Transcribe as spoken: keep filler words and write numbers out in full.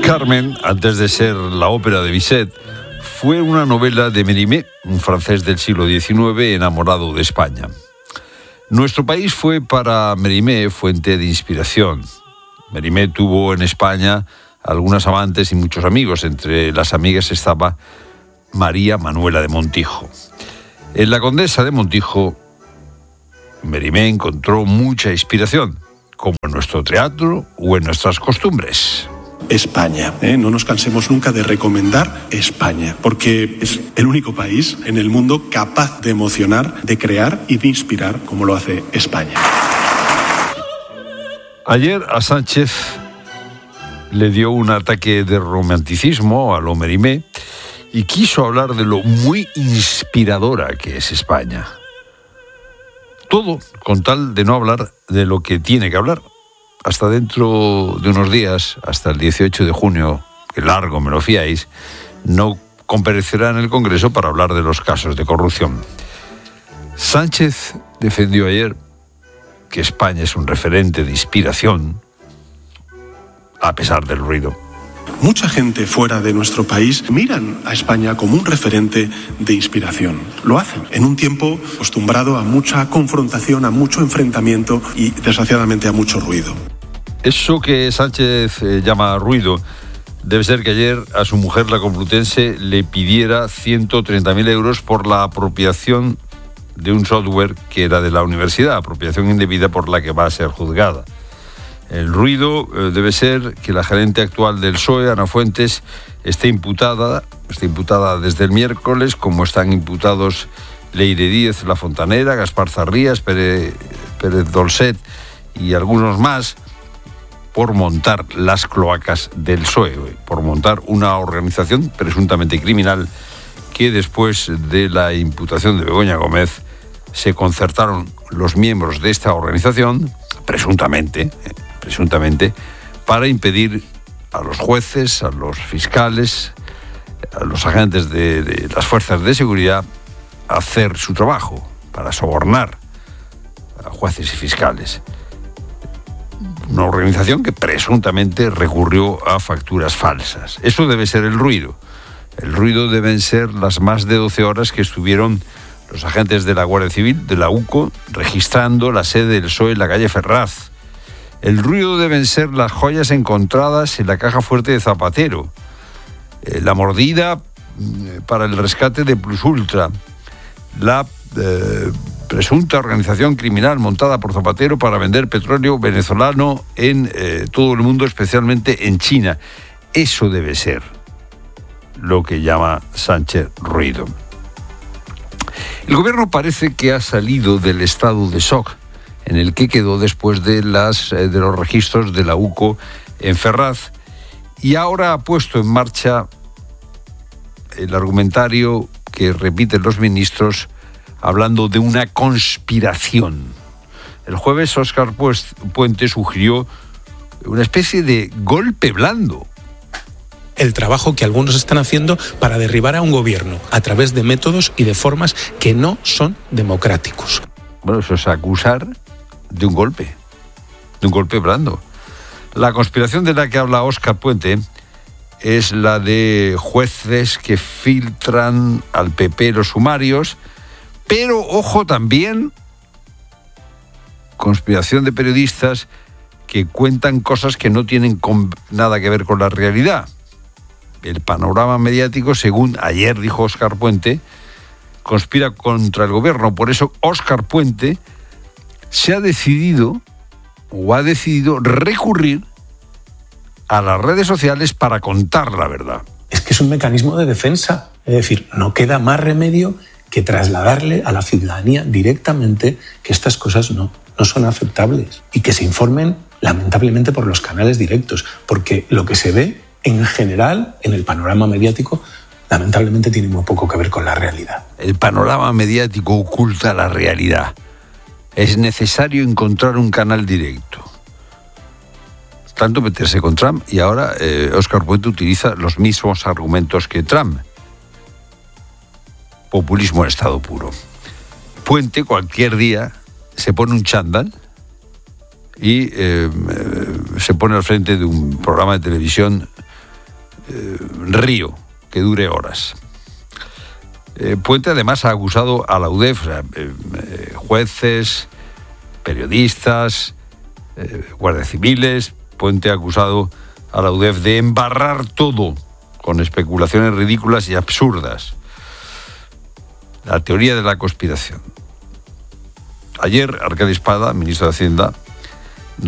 Carmen, antes de ser la ópera de Bizet, fue una novela de Mérimée, un francés del siglo diecinueve enamorado de España. Nuestro país fue para Mérimée fuente de inspiración. Mérimée tuvo en España algunas amantes y muchos amigos. Entre las amigas estaba María Manuela de Montijo. En La Condesa de Montijo, Mérimée encontró mucha inspiración, como en nuestro teatro o en nuestras costumbres. España, ¿eh? No nos cansemos nunca de recomendar España, porque es el único país en el mundo capaz de emocionar, de crear y de inspirar como lo hace España. Ayer a Sánchez le dio un ataque de romanticismo a lo Mérimée y quiso hablar de lo muy inspiradora que es España. Todo con tal de no hablar de lo que tiene que hablar. Hasta dentro de unos días, hasta el dieciocho de junio, que largo me lo fiáis, no comparecerá en el Congreso para hablar de los casos de corrupción. Sánchez defendió ayer que España es un referente de inspiración, a pesar del ruido. Mucha gente fuera de nuestro país miran a España como un referente de inspiración. Lo hacen en un tiempo acostumbrado a mucha confrontación, a mucho enfrentamiento y, desgraciadamente, a mucho ruido. Eso que Sánchez eh, llama ruido debe ser que ayer a su mujer, la Complutense, le pidiera ciento treinta mil euros por la apropiación de un software que era de la universidad, apropiación indebida por la que va a ser juzgada. El ruido eh, debe ser que la gerente actual del P S O E, Ana Fuentes, esté imputada, está imputada desde el miércoles, como están imputados Leire Díez, La Fontanera, Gaspar Zarrías, Pérez, Pérez Dolcet y algunos más, por montar las cloacas del P S O E, por montar una organización presuntamente criminal que después de la imputación de Begoña Gómez se concertaron los miembros de esta organización, presuntamente, presuntamente, para impedir a los jueces, a los fiscales, a los agentes de, de las fuerzas de seguridad hacer su trabajo, para sobornar a jueces y fiscales. Una organización que presuntamente recurrió a facturas falsas. Eso debe ser el ruido. El ruido deben ser las más de doce horas que estuvieron los agentes de la Guardia Civil, de la U C O, registrando la sede del P S O E en la calle Ferraz. El ruido deben ser las joyas encontradas en la caja fuerte de Zapatero, eh, la mordida eh, para el rescate de Plus Ultra, la eh, presunta organización criminal montada por Zapatero para vender petróleo venezolano en eh, todo el mundo, especialmente en China. Eso debe ser lo que llama Sánchez ruido. El gobierno parece que ha salido del estado de shock en el que quedó después de, las, de los registros de la U C O en Ferraz, y ahora ha puesto en marcha el argumentario que repiten los ministros hablando de una conspiración. El jueves Óscar Puente sugirió una especie de golpe blando. El trabajo que algunos están haciendo para derribar a un gobierno a través de métodos y de formas que no son democráticos. Bueno, eso es acusar de un golpe, de un golpe blando. La conspiración de la que habla Óscar Puente es la de jueces que filtran al P P los sumarios, pero, ojo, también conspiración de periodistas que cuentan cosas que no tienen con, nada que ver con la realidad. El panorama mediático, según ayer dijo Óscar Puente, conspira contra el gobierno. Por eso Óscar Puente se ha decidido o ha decidido recurrir a las redes sociales para contar la verdad. Es que es un mecanismo de defensa. Es decir, no queda más remedio que trasladarle a la ciudadanía directamente que estas cosas no, no son aceptables y que se informen lamentablemente por los canales directos, porque lo que se ve en general en el panorama mediático lamentablemente tiene muy poco que ver con la realidad. El panorama mediático oculta la realidad. Es necesario encontrar un canal directo. Tanto meterse con Trump, y ahora eh, Óscar Puente utiliza los mismos argumentos que Trump. Populismo en estado puro. Puente cualquier día se pone un chándal y eh, se pone al frente de un programa de televisión eh, río que dure horas. Eh, Puente además ha acusado a la U D E F, o sea, eh, eh, jueces, periodistas, eh, guardias civiles. Puente ha acusado a la U D E F de embarrar todo con especulaciones ridículas y absurdas. La teoría de la conspiración. Ayer, Arcadi Espada, ministro de Hacienda,